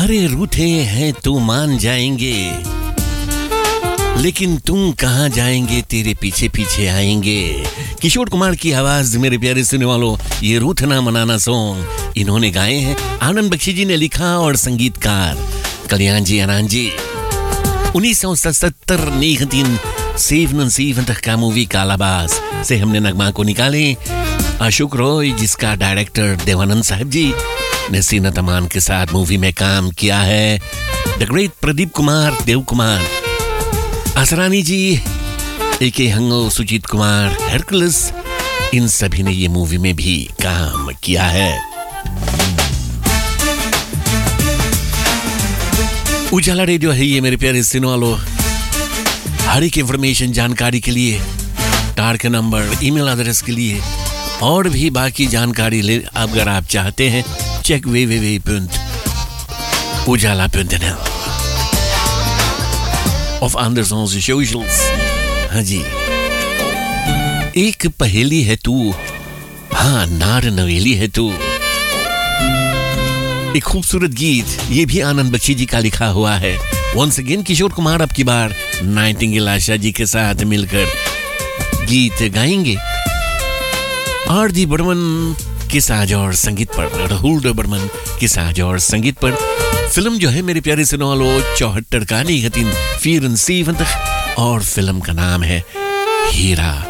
अरे रूठे हैं तो मान जाएंगे, लेकिन तुम कहां जाएंगे, तेरे पीछे पीछे आएंगे। किशोर कुमार की आवाज मेरे प्यारे सुनने वालों, ये रूठना मनाना सॉन्ग इन्होंने गाए हैं, आनंद बख्शी जी ने लिखा और संगीतकार कल्याण जी आनंद जी। 1977 का मूवी कालाबाज से हमने नगमा को निकाले। अशोक रॉय जिसका डायरेक्टर देवानंद साहब जी ने सीनत अमान के साथ मूवी में काम किया है। द ग्रेट प्रदीप कुमार, देव कुमार, असरानी जी, ए.के. हंगो, सुजीत कुमार, हरकुलस, इन सभी ने ये मूवी में भी काम किया है। उजाला रेडियो है ये मेरे प्यारे सुनने वालों। हर एक इंफॉर्मेशन जानकारी के लिए टार के नंबर, ईमेल एड्रेस के लिए और भी बाकी जानकारी ले अगर आप चाहते हैं, check www.ujala.nl of Anders onze socials। हाँ जी, एक पहेली है तू, हाँ नार नवेली है तू। एक खूबसूरत गीत, ये भी आनंद बख्शी जी का लिखा हुआ है। वंस अगेन किशोर कुमार अब की बार नाइटिंगेल आशा जी के साथ मिलकर गीत गाएंगे। आर.डी. बर्मन के साज और संगीत पर, राहुल बर्मन के साज और संगीत पर। फिल्म जो है मेरे प्यारे सुनने वालों 74 का 1974 और फिल्म का नाम है हीरा